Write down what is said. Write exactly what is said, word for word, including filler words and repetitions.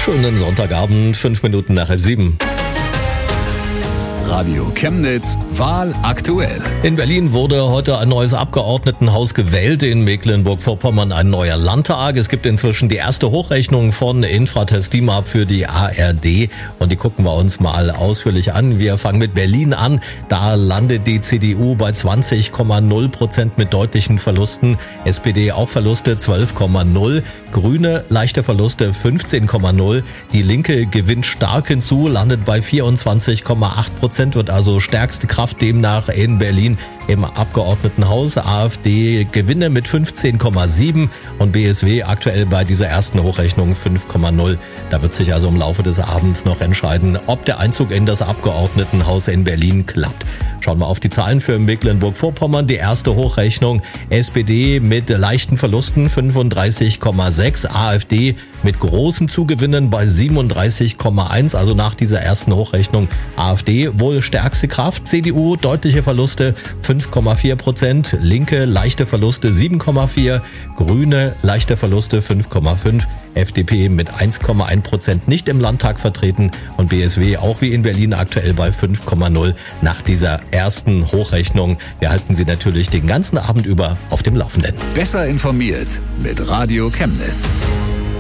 Schönen Sonntagabend, fünf Minuten nach halb sieben. Radio Chemnitz Wahl aktuell. In Berlin wurde heute ein neues Abgeordnetenhaus gewählt, in Mecklenburg-Vorpommern ein neuer Landtag. Es gibt inzwischen die erste Hochrechnung von Infratest DIMAP für die A R D und die gucken wir uns mal ausführlich an. Wir fangen mit Berlin an. Da landet die C D U bei zwanzig Komma null Prozent mit deutlichen Verlusten. S P D auch Verluste zwölf Komma null. Grüne leichte Verluste fünfzehn Komma null. Die Linke gewinnt stark hinzu, landet bei vierundzwanzig Komma acht Prozent, wird also stärkste Kraft demnach in Berlin im Abgeordnetenhaus. AfD Gewinne mit fünfzehn Komma sieben und B S W aktuell bei dieser ersten Hochrechnung fünf Komma null. Da wird sich also im Laufe des Abends noch entscheiden, ob der Einzug in das Abgeordnetenhaus in Berlin klappt. Schauen wir auf die Zahlen für Mecklenburg-Vorpommern. Die erste Hochrechnung: S P D mit leichten Verlusten fünfunddreißig Komma sechs, AfD mit großen Zugewinnen bei siebenunddreißig Komma eins, also nach dieser ersten Hochrechnung AfD wohl stärkste Kraft. C D U deutliche Verluste fünf Komma vier Prozent, Linke leichte Verluste sieben Komma vier, Grüne leichte Verluste fünf Komma fünf, F D P mit eins Komma eins Prozent nicht im Landtag vertreten und B S W auch wie in Berlin aktuell bei fünf Komma null nach dieser ersten Hochrechnung. Wir halten Sie natürlich den ganzen Abend über auf dem Laufenden. Besser informiert mit Radio Chemnitz.